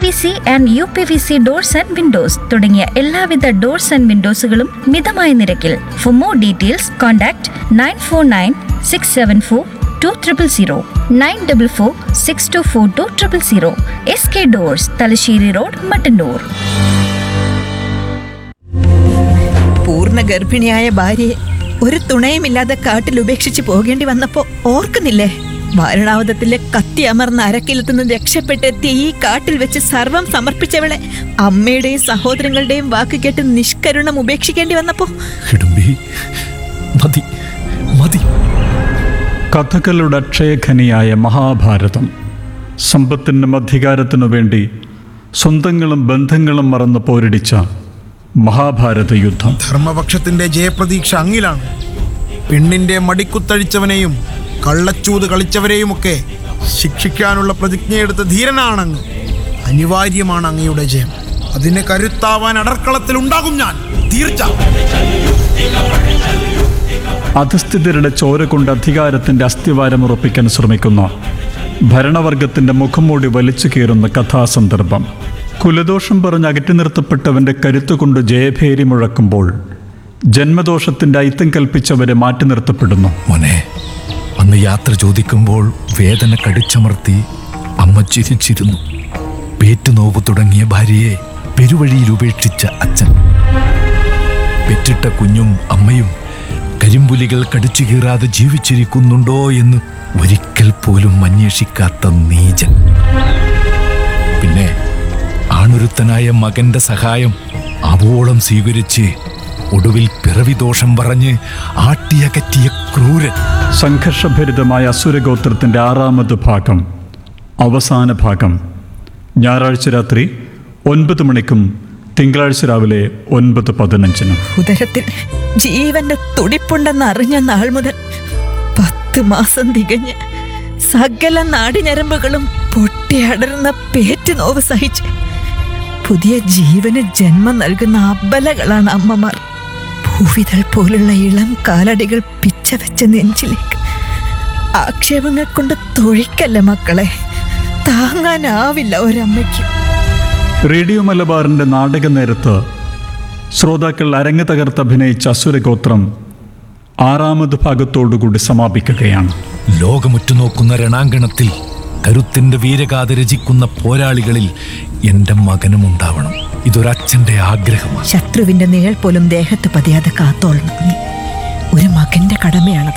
PVC and UPVC doors and Windows തുടങ്ങിയ എല്ലാവിധ doors and വിൻഡോസുകളും മിതമായ നിരക്കിൽ. For more details contact 9496742000, 9446242000. SK doors, Thalassery road, Mattannur. പൂർണ്ണ ഗർഭിണിയായ ഭാര്യയെ ഒരു തുണയുമില്ലാതെ കാട്ടിൽ ഉപേക്ഷിച്ച് പോകേണ്ടി വന്നപ്പോ ഓർക്കുന്നില്ലേ? വാരണാവതത്തിലെ കത്തി അമർന്ന അരക്കിലത്തുനിന്ന് രക്ഷപ്പെട്ടെത്തിയ ഈ കാട്ടിൽ വെച്ച് സർവം സമർപ്പിച്ചവളെ അമ്മയുടെയും സഹോദരങ്ങളുടെയും വാക്ക് കേട്ട് നിഷ്കരുണം ഉപേക്ഷിക്കേണ്ടി വന്നപ്പോ മതി. കഥകളുടെ അക്ഷയഖനിയായ മഹാഭാരതം. സമ്പത്തിനും അധികാരത്തിനു വേണ്ടി സ്വന്തങ്ങളും ബന്ധങ്ങളും മറന്ന് പോരടിച്ച മഹാഭാരത യുദ്ധം. ധർമ്മപക്ഷത്തിന്റെ ജയപ്രതീക്ഷ അങ്ങിലാണ്. പെണ്ണിന്റെ മടിക്കുത്തഴിച്ചവനെയും കള്ളച്ചൂത് കളിച്ചവരെയുമൊക്കെ ശിക്ഷിക്കാനുള്ള പ്രതിജ്ഞയെടുത്ത ധീരനാണങ്ങ്. അനിവാര്യമാണ് അങ്ങയുടെ ജയം. അതിന് കരുത്താവാൻ അടർക്കളത്തിൽ ഉണ്ടാകും ഞാൻ, തീർച്ച. അധസ്ഥിതരുടെ ചോര കൊണ്ട് അധികാരത്തിന്റെ അസ്ഥിവാരം ഉറപ്പിക്കാൻ ശ്രമിക്കുന്ന ഭരണവർഗത്തിന്റെ മുഖംമൂടി വലിച്ചു കീറുന്ന കഥാസന്ദർഭം. കുലദോഷം പറഞ്ഞ് അകറ്റി നിർത്തപ്പെട്ടവന്റെ കരുത്തുകൊണ്ട് ജയഭേരി മുഴക്കുമ്പോൾ ജന്മദോഷത്തിന്റെ ഐത്തം കൽപ്പിച്ചവരെ മാറ്റി നിർത്തപ്പെടുന്നു. മോനെ, അന്ന് യാത്ര ചോദിക്കുമ്പോൾ വേദന കടിച്ചമർത്തി അമ്മ ചിരിച്ചിരുന്നു. പേറ്റുനോവ് തുടങ്ങിയ ഭാര്യയെ പെരുവഴിയിൽ ഉപേക്ഷിച്ച അച്ഛൻ, പെറ്റിട്ട കുഞ്ഞും അമ്മയും കരിമ്പുലികൾ കടിച്ചു കീറാതെ ജീവിച്ചിരിക്കുന്നുണ്ടോ എന്ന് ഒരിക്കൽ പോലും അന്വേഷിക്കാത്ത നീചൻ. പിന്നെ ആണൊരുത്തനായ മകന്റെ സഹായം അവോളം സ്വീകരിച്ച് ഒടുവിൽ പിറവിദോഷം പറഞ്ഞ് ആട്ടിയകറ്റിയ ക്രൂരൻ. സംഘർഷഭരിതമായ അസുരഗോത്രത്തിന്റെ 6ാമത് ഭാഗം, അവസാന ഭാഗം. ഞായറാഴ്ച രാത്രി 9 മണിക്കും തിങ്കളാഴ്ച രാവിലെ 9:15. ഉദരത്തിൽ ജീവന്റെ തുടിപ്പുണ്ടെന്ന് അറിഞ്ഞ നാൾ മുതൽ 10 മാസം തികഞ്ഞ് സകല നാടിഞരമ്പുകളും പൊട്ടിയടർന്ന പേറ്റുനോവ് സഹിച്ച് പുതിയ ജീവന് ജന്മം നൽകുന്ന അബലകളാണ് അമ്മമാർ. ഭൂവിതൾ പോലുള്ള ഇളം കാലടികൾ പിച്ചവെച്ച നെഞ്ചിലേക്ക് ആക്ഷേപങ്ങൾ കൊണ്ട് തൊഴിക്കല്ല മക്കളെ, താങ്ങാനാവില്ല ഒരമ്മയ്ക്ക്. റേഡിയോ മലബാറിന്റെ നാടക നേരത്ത് ശ്രോതാക്കൾ അരങ്ങ് തകർത്ത് അഭിനയിച്ച അസുരഗോത്രം 6ാമത് ഭാഗത്തോടുകൂടി സമാപിക്കുകയാണ്. ലോകമുറ്റുനോക്കുന്ന രണാങ്കണത്തിൽ കരുത്തിന്റെ വീരഗാഥ രചിക്കുന്ന പോരാളികളിൽ എൻ്റെ മകനും ഉണ്ടാവണം. ഇതൊരച്ഛൻ്റെ ആഗ്രഹമാണ്. ശത്രുവിന്റെ നിഴൽ പോലും ദേഹത്ത് പതിയാതെ കാത്തോളണം നീ. ഒരു മകന്റെ കടമയാണത്.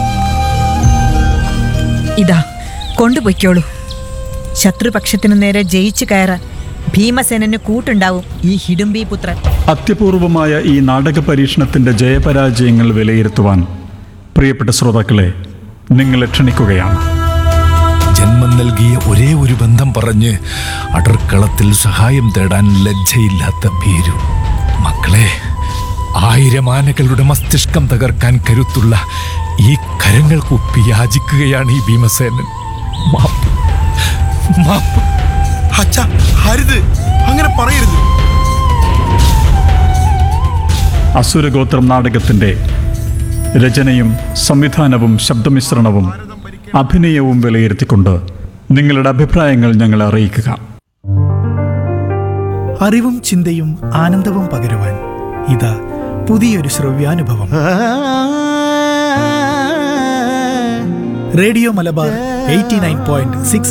ഇതാ കൊണ്ടുപോയിക്കോളൂ. ശത്രുപക്ഷത്തിനു നേരെ ജയിച്ചു കയറാൻ ഭീമസേനന് കൂട്ടുണ്ടാവും ഈ ഹിഡുംബി പുത്രൻ. അത്യപൂർവമായ ഈ നാടക പരീക്ഷണത്തിന്റെ ജയപരാജയങ്ങൾ വിലയിരുത്തുവാൻ പ്രിയപ്പെട്ട ശ്രോതാക്കളെ നിങ്ങളെ ക്ഷണിക്കുകയാണ്. ജന്മം നൽകിയ ഒരേ ഒരു ബന്ധം പറഞ്ഞ് അടർക്കളത്തിൽ സഹായം തേടാൻ ലജ്ജയില്ലാത്ത ഭീരു. മക്കളെ, 1000 ആനകളുടെ മസ്തിഷ്കം തകർക്കാൻ കരുത്തുള്ള ഈ കരങ്ങൾ കുപ്പി യാചിക്കുകയാണ് ഈ ഭീമസേനൻ. മാപ്പ്. അച്ഛാ, ഹരിത്, അങ്ങനെ പറയരുത്. അസുരഗോത്രം നാടകത്തിന്റെ രചനയും സംവിധാനവും ശബ്ദമിശ്രണവും അഭിനയവും വിലയിരുത്തിക്കൊണ്ട് നിങ്ങളുടെ അഭിപ്രായങ്ങൾ ഞങ്ങളെ അറിയിക്കുക. അറിവും ചിന്തയും ആനന്ദവും പകരുവാൻ ഇതാ പുതിയൊരു ശ്രവ്യാനുഭവം. റേഡിയോ മലബാർ 89.6